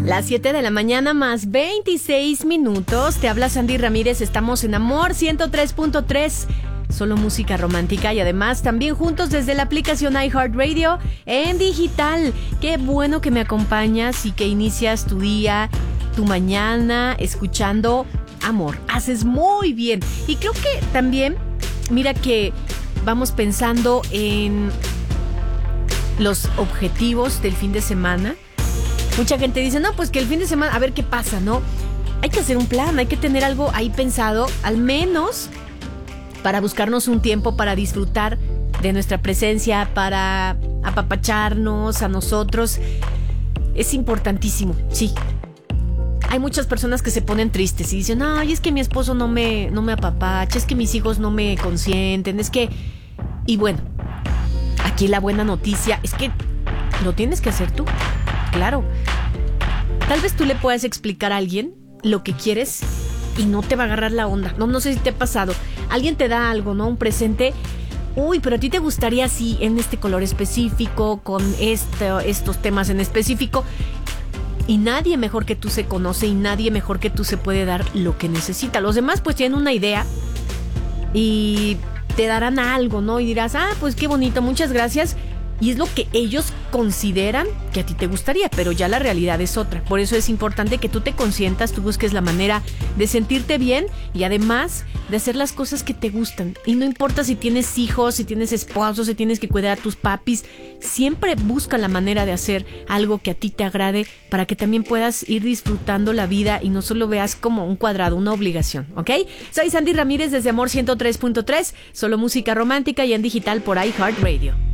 Las 7 de la mañana más 26 minutos. Te habla Sandy Ramírez. Estamos en Amor 103.3. Solo música romántica y además también juntos desde la aplicación iHeartRadio en digital. Qué bueno que me acompañas y que inicias tu día, tu mañana escuchando Amor. Haces muy bien. Y creo que también, mira que vamos pensando en los objetivos del fin de semana. Mucha gente dice, no, pues que el fin de semana, a ver qué pasa, ¿no? Hay que hacer un plan, hay que tener algo ahí pensado, al menos para buscarnos un tiempo para disfrutar de nuestra presencia, para apapacharnos a nosotros. Es importantísimo, sí. Hay muchas personas que se ponen tristes y dicen, ay, es que mi esposo no me apapacha, es que mis hijos no me consienten, es que... Y bueno, aquí la buena noticia es que lo tienes que hacer tú. Claro, tal vez tú le puedas explicar a alguien lo que quieres y no te va a agarrar la onda. No sé si te ha pasado. Alguien te da algo, ¿no? Un presente. Uy, pero a ti te gustaría así, en este color específico, con estos temas en específico. Y nadie mejor que tú se conoce y nadie mejor que tú se puede dar lo que necesita. Los demás pues tienen una idea y te darán algo, ¿no? Y dirás, pues qué bonito, muchas gracias. Y es lo que ellos consideran que a ti te gustaría, pero ya la realidad es otra. Por eso es importante que tú te consientas, tú busques la manera de sentirte bien y además de hacer las cosas que te gustan. Y no importa si tienes hijos, si tienes esposos, si tienes que cuidar a tus papis, siempre busca la manera de hacer algo que a ti te agrade para que también puedas ir disfrutando la vida y no solo veas como un cuadrado, una obligación, ¿ok? Soy Sandy Ramírez desde Amor 103.3, solo música romántica y en digital por iHeartRadio.